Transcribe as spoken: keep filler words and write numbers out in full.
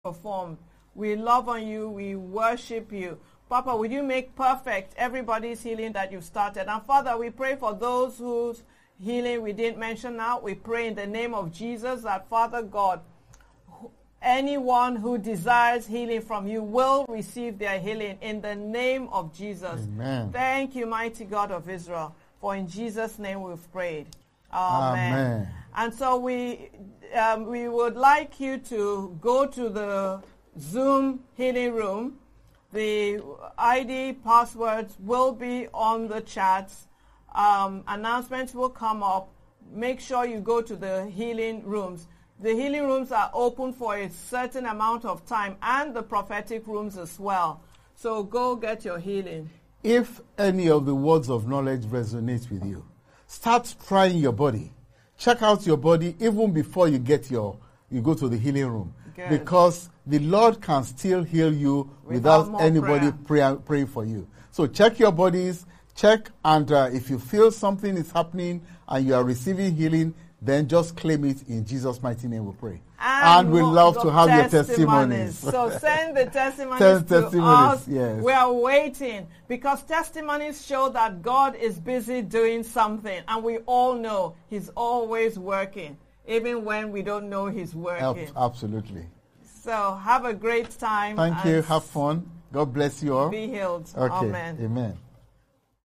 performed. We love on you. We worship you. Papa, would you make perfect everybody's healing that you've started? And Father, we pray for those whose healing we didn't mention now. We pray in the name of Jesus that, Father God, anyone who desires healing from you will receive their healing in the name of Jesus. Amen. Thank you, mighty God of Israel, for in Jesus' name we've prayed. Amen. Amen. And so we um, we would like you to go to the Zoom healing room. The I D passwords will be on the chats. Um, announcements will come up. Make sure you go to the healing rooms. The healing rooms are open for a certain amount of time, and the prophetic rooms as well. So go get your healing. If any of the words of knowledge resonates with you, start trying your body. Check out your body even before you get your you go to the healing room. Good. Because the Lord can still heal you Without without, more anybody prayer. pray, praying for you. So check your bodies, check, and uh, if you feel something is happening and you are receiving healing, then just claim it in Jesus' mighty name we pray. And, And we more love of to have your testimonies. testimonies. So send the testimonies Send to testimonies, us. yes. We are waiting because testimonies show that God is busy doing something. And we all know He's always working, even when we don't know He's working. Ab- Absolutely. So have a great time. Thank and you. Have fun. God bless you all. Be healed. Okay. Amen. Amen.